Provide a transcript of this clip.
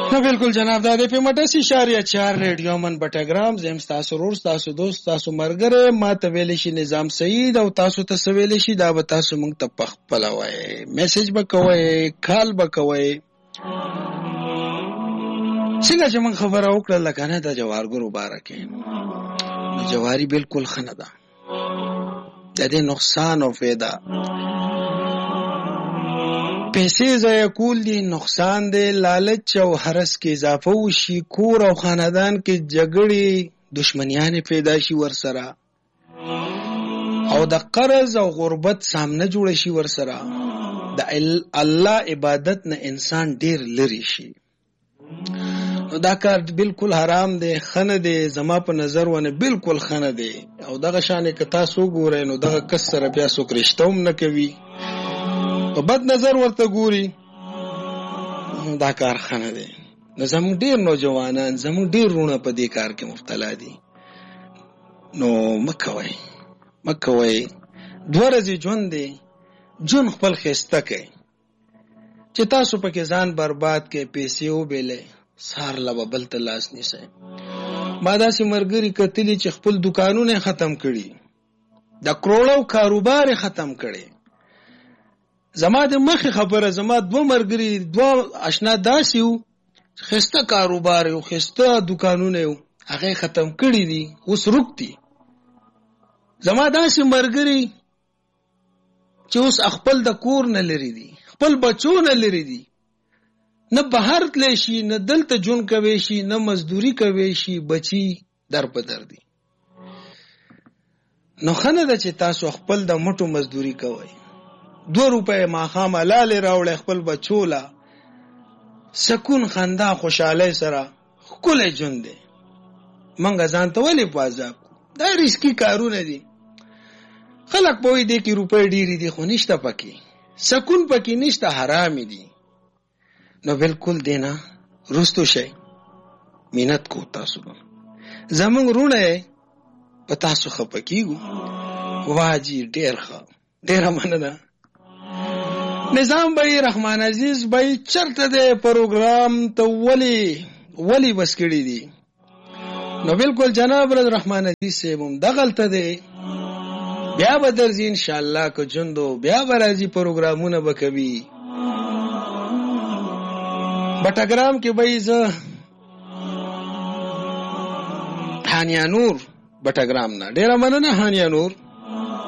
نو بالکل جناب دا د پیمټس اشاره 4 ریډیو من بټګرام زم تاسو ورور تاسو دوست تاسو مرګره ما ته ویل شي نظام سعید او تاسو ته ویل شي دا به تاسو مونږ ته پخپل وای میسج وکوي کال وکوي څنګه چې مونږ خبره وکړه لکه دا جوارګر مبارکه جواری بالکل خنه ده د دې نقصان او فایده پیسې ضایع کول دي نقصان دی لالچ او هرس کې اضافه وشي کور او خاندان کې جګړې دشمنیان پیدا شي ورسره او د قرض او غربت سامنے جوړ شي ورسره د الله عبادت نه انسان ډیر لري شي دا کار بالکل حرام دی خنه دی زما په نظر ونه بالکل خنه دی او دغه شانې که تاسو ګورئ نو دغه کس سره بیا څوک رشتوم نه کوي په بد نظر ورته ګوري دا کار خنه دی نو زموږ ډیر نوجوانان زموږ ډیر رونه په دې کار کې مبتلا دي نو مکوئ دوه ورځې ژوند دی ژوند خپل ښایسته کړئ چې تاسو پکې ځان برباد کړئ پیسې وبېلئ سار له بل ته لاس نیسئ ما داسې ملګري کتلي چې خپل دکانونه ختم کړي د کروڑو کاروبار ختم کړي زما د مخې خبره زما دوه مرګري دوه آشنا داسې وو خسته کاروبار یو خسته دکانونه یو هغه ختم کړي دي اوس رکتي زما داسې مرګري چې اوس خپل د کور نه لري دي خپل بچو نه لري دي نه بهر تللی شي نه دلته جون کوي شي نه مزدوري کوي شي بچي در په در دي نو خنه ده چې تاسو خپل د مټو مزدوري کوئ 2 روپے ماخام حلاله راوړې خپل بچولا سکون خندا خوشاله سره خپل ژوند دی منګه ځان ته ولې پازا دا ریسکی کارونه دي خلک په دې کې روپے ډېری دي خو نشته پکې سکون پکې نشته حرام دي نو بالکل دینا رستو شي مینت کو تاسو زمونږ رونه په تاسو خپکیږو واجی ډېر مننه نظام بھائی رحمان عزیز بھائی چرته دے پروگرام تو ولی بس کړی دی نو بالکل جناب رحمان عزیز سے مم دغلته دے بیا بدرځي ان شاء الله کو جندو بیا برازي پروګرامونه وکوي بټګرام کې بھائی ز هانیا نور بټګرام نه ډیر مننه هانیا نور